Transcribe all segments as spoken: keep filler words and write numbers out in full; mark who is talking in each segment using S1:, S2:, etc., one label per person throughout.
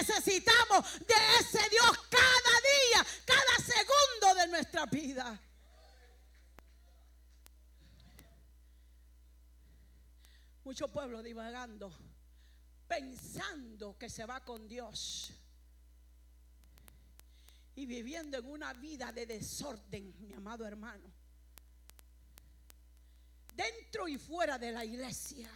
S1: necesitamos de ese Dios cada día, cada segundo de nuestra vida. Mucho pueblo divagando, pensando que se va con Dios y viviendo en una vida de desorden, mi amado hermano, dentro y fuera de la iglesia.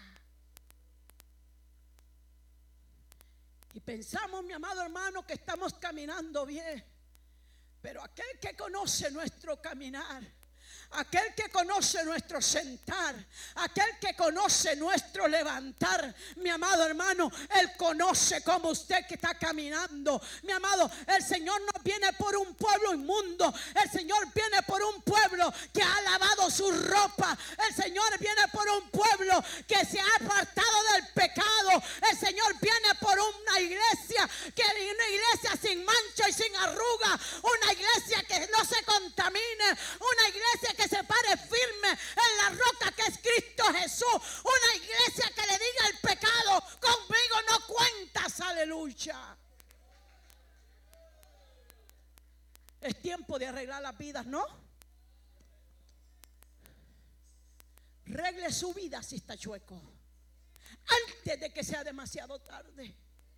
S1: Y pensamos, mi amado hermano, que estamos caminando bien, pero aquel que conoce nuestro caminar, aquel que conoce nuestro sentar, aquel que conoce nuestro levantar, mi amado hermano, Él conoce cómo usted que está caminando. Mi amado, el Señor no viene por un pueblo inmundo, el Señor viene por un pueblo que ha lavado su ropa, el Señor viene por un pueblo que se ha apartado del pecado, el Señor viene por una iglesia, que una iglesia sin mancha y sin arruga, una iglesia que no se contamine, una iglesia que se pare firme en la roca que es Cristo Jesús, una iglesia que le diga al pecado: conmigo no cuentas, aleluya. Es tiempo de arreglar las vidas, ¿no? Regle su vida si está chueco, antes de que sea demasiado tarde.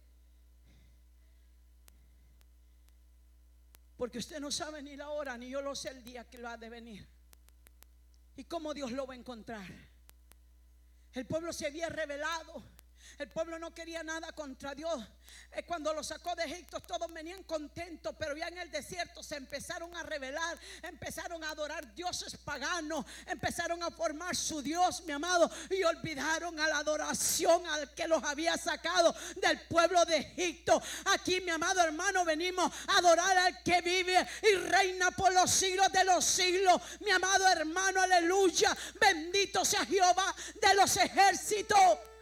S1: Porque usted no sabe ni la hora, ni yo lo sé el día que lo ha de venir y cómo Dios lo va a encontrar. El pueblo se había rebelado. El pueblo no quería nada contra Dios. Cuando lo sacó de Egipto todos venían contentos, pero ya en el desierto se empezaron a rebelar, empezaron a adorar dioses paganos, empezaron a formar su Dios, mi amado, y olvidaron a la adoración al que los había sacado del pueblo de Egipto. Aquí, mi amado hermano, venimos a adorar al que vive y reina por los siglos de los siglos, mi amado hermano, aleluya. Bendito sea Jehová de los ejércitos.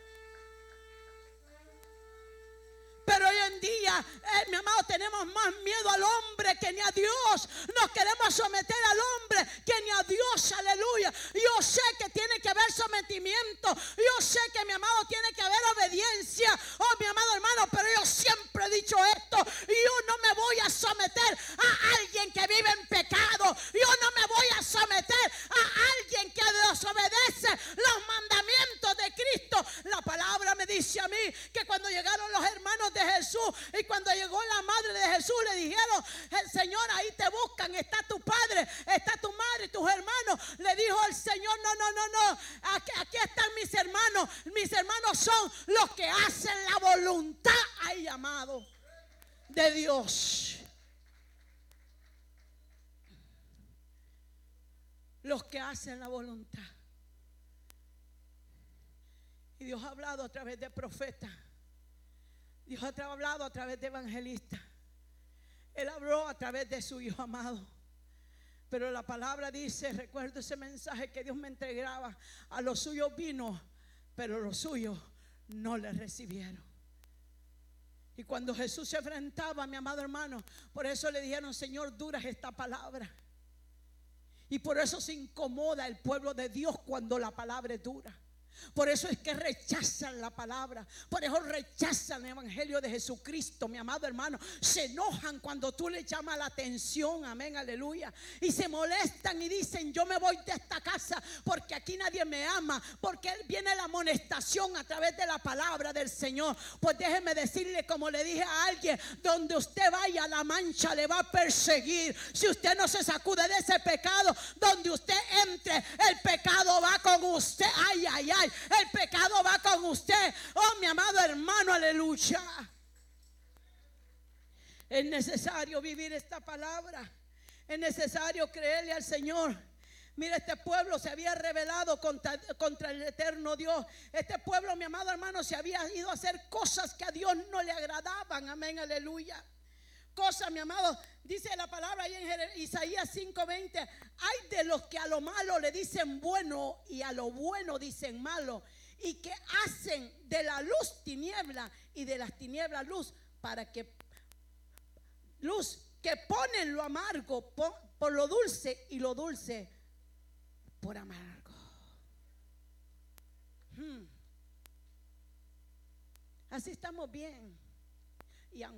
S1: Pero hoy en día, eh, mi amado, tenemos más miedo al hombre que ni a Dios. Nos queremos someter al hombre que ni a Dios, aleluya. Yo sé que tiene que haber sometimiento. Yo sé que, mi amado, tiene que haber obediencia. Oh, mi amado hermano, pero yo siempre he dicho esto: yo no me voy a someter a alguien que vive en pecado. Yo no me voy a someter a alguien que desobedece los mandamientos de Cristo. La palabra me dice a mí que cuando llegaron los hermanos de Jesús y cuando llegó la madre de Jesús, le dijeron: el Señor, ahí te buscan, está tu padre, está tu madre y tus hermanos. Le dijo el Señor: no, no, no, no, aquí, aquí están mis hermanos. Mis hermanos son los que hacen la voluntad, ay, amado, de Dios. Los que hacen la voluntad. Y Dios ha hablado a través de profetas. Dios ha hablado a través de evangelistas. Él habló a través de su Hijo amado. Pero la palabra dice, recuerdo ese mensaje que Dios me entregaba: a los suyos vino, pero los suyos no le recibieron. Y cuando Jesús se enfrentaba, mi amado hermano, por eso le dijeron: Señor, dura es esta palabra. Y por eso se incomoda el pueblo de Dios cuando la palabra es dura. Por eso es que rechazan la palabra. Por eso rechazan el evangelio de Jesucristo, mi amado hermano. Se enojan cuando tú le llamas la atención, amén, aleluya. Y se molestan y dicen: yo me voy de esta casa porque aquí nadie me ama, porque viene la amonestación a través de la palabra del Señor. Pues déjeme decirle, como le dije a alguien: donde usted vaya, la mancha le va a perseguir. Si usted no se sacude de ese pecado, donde usted entre, el pecado va con usted. Ay, ay, ay. El pecado va con usted. Oh, mi amado hermano, aleluya. Es necesario vivir esta palabra. Es necesario creerle al Señor. Mira, este pueblo se había rebelado contra, contra el eterno Dios. Este pueblo, mi amado hermano, se había ido a hacer cosas que a Dios no le agradaban. Amén, aleluya. Cosas, mi amado, dice la palabra ahí en Isaías cinco veinte: hay de los que a lo malo le dicen bueno y a lo bueno dicen malo, y que hacen de la luz tiniebla y de las tinieblas luz, para que luz, que ponen lo amargo por, por lo dulce y lo dulce por amargo. Hmm. Así estamos bien. Y